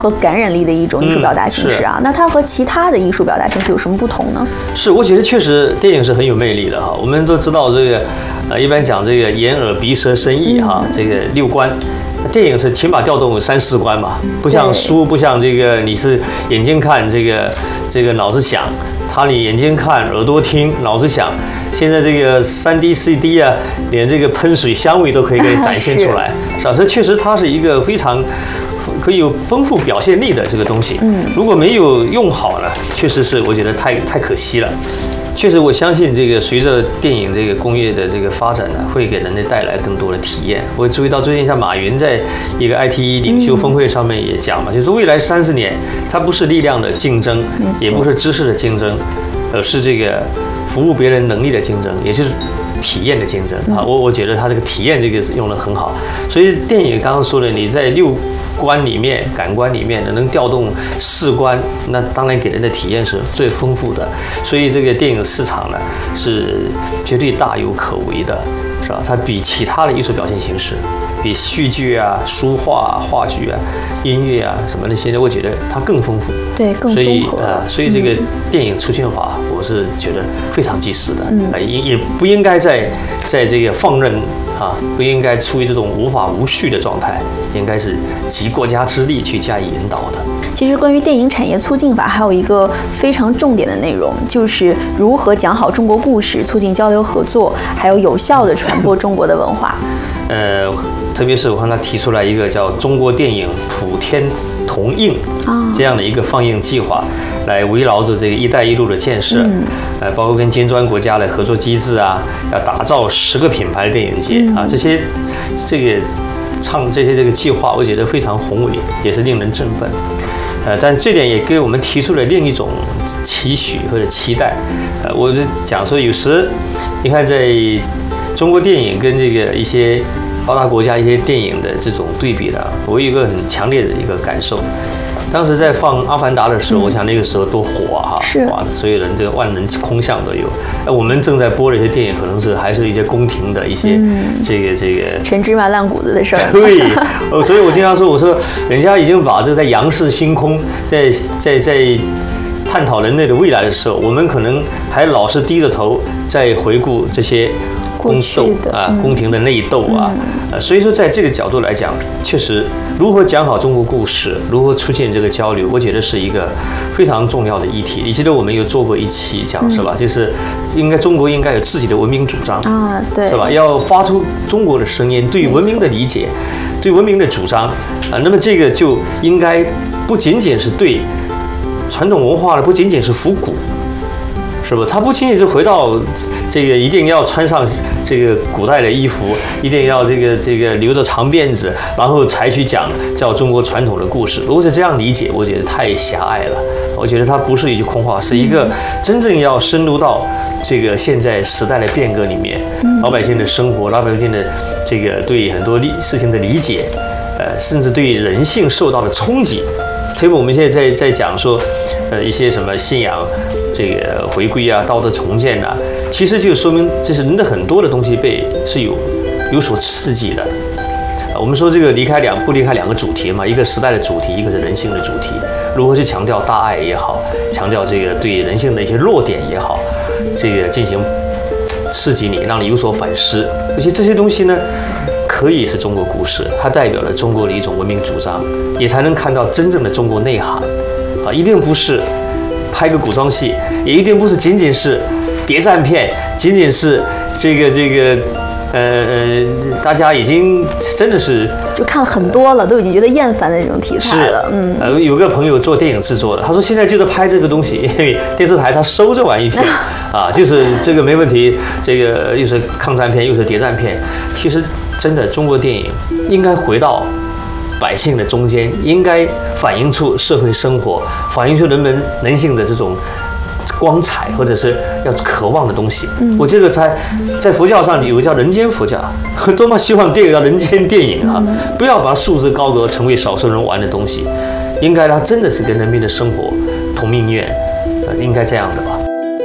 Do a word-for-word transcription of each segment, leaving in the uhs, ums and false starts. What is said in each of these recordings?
和感染力的一种艺术表达形式啊，嗯、那它和其他的艺术表达形式有什么不同呢？ 是，我觉得确实电影是很有魅力的哈。我们都知道这个，呃，一般讲这个眼耳鼻舌身意哈，嗯、这个六官，电影是起码调动三四官嘛，不像书，不像这个你是眼睛看这个这个脑子想，它你眼睛看耳朵听脑子想。现在这个三 D、四 D 啊，连这个喷水香味都可以给你展现出来，是吧？所以确实它是一个非常可以有丰富表现力的这个东西。嗯，如果没有用好呢，确实是我觉得太太可惜了。确实，我相信这个随着电影这个工业的这个发展呢，会给人类带来更多的体验。我注意到最近像马云在一个 I T 领袖峰会上面也讲嘛，就是未来三十年，它不是力量的竞争，也不是知识的竞争，而是这个服务别人能力的竞争，也就是体验的竞争啊。我我觉得他这个体验这个用得很好。所以电影刚刚说的，你在六官里面、感官里面能调动四官，那当然给人的体验是最丰富的。所以这个电影市场呢是绝对大有可为的，是吧？它比其他的艺术表现形式，比戏剧啊、书画、啊、话剧啊、音乐啊什么那些，我觉得它更丰富。 对，更综合。 呃，所以这个电影出现法，我是觉得非常及时的，嗯，也也不应该在在这个放任啊，不应该处于这种无法无序的状态，应该是集国家之力去加以引导的。 其实关于电影产业促进法还有一个非常重点的内容，就是如何讲好中国故事，促进交流合作，还有有效地传播中国的文化。呃， 特别是我看他提出来一个叫中国电影普天同映这样的一个放映计划，来围绕着这个“一带一路”的建设，嗯、呃，包括跟金砖国家的合作机制啊，要打造十个品牌的电影节、嗯、啊，这些这个唱这些这个计划，我觉得非常宏伟，也是令人振奋。呃，但这点也给我们提出了另一种期许或者期待。呃，我就讲说，有时你看，在中国电影跟这个一些发达国家一些电影的这种对比呢，我有一个很强烈的一个感受。当时在放《阿凡达》的时候，我想那个时候多火啊！ 是哇，所有人这个万人空巷都有。那我们正在播的一些电影，可能是还是一些宫廷的一些、嗯、这个这个陈芝麻烂谷子的事儿。 对，所以我经常说，我说人家已经把这个在仰视星空，在在在探讨人类的未来的时候，我们可能还老是低着头在回顾这些宫斗啊、宫廷的内斗啊。呃，所以说在这个角度来讲，确实如何讲好中国故事，如何出现这个交流，我觉得是一个非常重要的议题。你记得我们有做过一期讲是吧？就是应该中国应该有自己的文明主张啊，对， 是吧？要发出中国的声音，对文明的理解，对文明的主张啊。那么这个就应该不仅仅是对传统文化的，不仅仅是复古。是不？他不仅仅是回到这个一定要穿上这个古代的衣服，一定要这个这个留着长辫子，然后才去讲叫中国传统的故事。如果是这样理解，我觉得太狭隘了。我觉得它不是一句空话，是一个真正要深入到这个现在时代的变革里面，老百姓的生活，老百姓的这个对很多事情的理解，呃，甚至对人性受到的冲击。所以我们现在在在讲说，呃，一些什么信仰。这个回归啊，道德重建啊，其实就说明这是人的很多的东西被是有有所刺激的。啊，我们说这个离开两不离开两个主题嘛，一个时代的主题，一个是人性的主题。如何去强调大爱也好，强调这个对人性的一些弱点也好，这个进行刺激你，让你有所反思。而且这些东西呢，可以是中国故事，它代表了中国的一种文明主张，也才能看到真正的中国内涵。啊，一定不是。拍个古装戏，也一定不是仅仅是谍战片，仅仅是这个这个，呃呃，大家已经真的是就看了很多了，都已经觉得厌烦的那种题材了。嗯， 呃，有个朋友做电影制作的，他说现在就是拍这个东西，因为电视台他收这玩意片啊，就是这个没问题，这个又是抗战片又是谍战片，其实真的中国电影应该回到百姓的中间，应该反映出社会生活，反映出人们人性的这种光彩，或者是要渴望的东西。嗯、我这个才在佛教上有个叫人间佛教，多么希望电影叫人间电影啊！嗯、不要把束之高阁成为少数人玩的东西，应该它真的是跟人民的生活同命运，呃，应该这样的吧。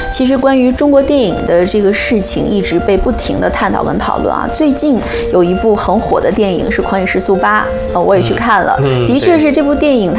其实关于中国电影的这个事情一直被不停的探讨跟讨论啊。最近有一部很火的电影是《狂野时速八》，呃，我也去看了， 嗯嗯、 的确是这部电影。